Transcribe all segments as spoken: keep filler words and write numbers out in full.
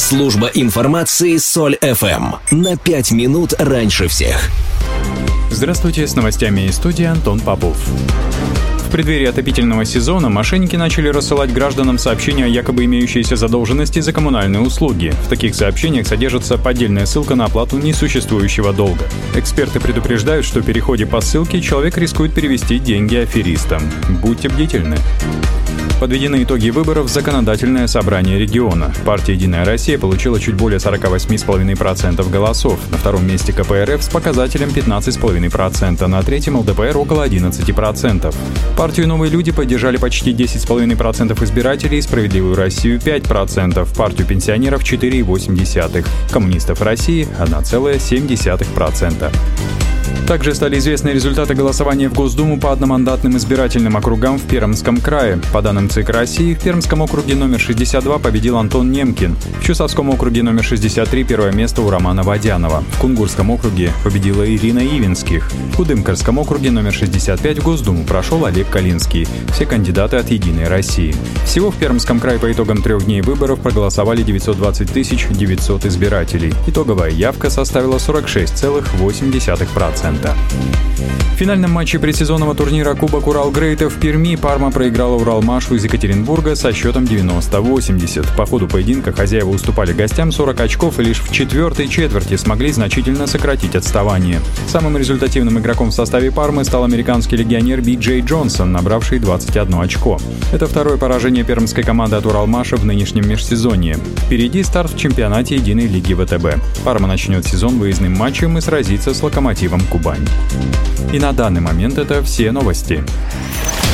Служба информации Соль эф эм. На пять минут раньше всех. Здравствуйте, с новостями из студии Антон Попов. В преддверии отопительного сезона мошенники начали рассылать гражданам сообщения о якобы имеющейся задолженности за коммунальные услуги. В таких сообщениях содержится поддельная ссылка на оплату несуществующего долга. Эксперты предупреждают, что в переходе по ссылке человек рискует перевести деньги аферистам. Будьте бдительны. Подведены итоги выборов в Законодательное собрание региона. Партия «Единая Россия» получила чуть более сорок восемь целых пять десятых процента голосов. На втором месте ка пэ эр эф с показателем пятнадцать целых пять десятых процента, на третьем эл дэ пэ эр около одиннадцать процентов. Партию «Новые люди» поддержали почти десять целых пять десятых процента избирателей, «Справедливую Россию» пять процентов, партию пенсионеров четыре целых восемь десятых процента, коммунистов России один целых семь десятых процента. Также стали известны результаты голосования в Госдуму по одномандатным избирательным округам в Пермском крае. По данным ЦИК России, в Пермском округе номер шестьдесят два победил Антон Немкин. В Чусовском округе номер шестьдесят три первое место у Романа Водянова. В Кунгурском округе победила Ирина Ивинских. В Удымкарском округе номер шестьдесят пять в Госдуму прошел Олег Калинский. Все кандидаты от «Единой России». Всего в Пермском крае по итогам трех дней выборов проголосовали девятьсот двадцать тысяч девятьсот избирателей. Итоговая явка составила сорок шесть целых восемь десятых процента. В финальном матче предсезонного турнира Кубок Уралгрейта в Перми Парма проиграла Уралмашу из Екатеринбурга со счетом девяносто восемьдесят. По ходу поединка хозяева уступали гостям сорок очков и лишь в четвертой четверти смогли значительно сократить отставание. Самым результативным игроком в составе Пармы стал американский легионер Би Джей Джонсон, набравший двадцать одно очко. Это второе поражение пермской команды от Уралмаша в нынешнем межсезонье. Впереди старт в чемпионате Единой лиги вэ тэ бэ. Парма начнет сезон выездным матчем и сразится с Локомотивом Кубань. И на данный момент это все новости.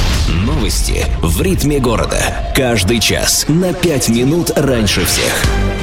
Новости в ритме города. Каждый час на пять минут раньше всех.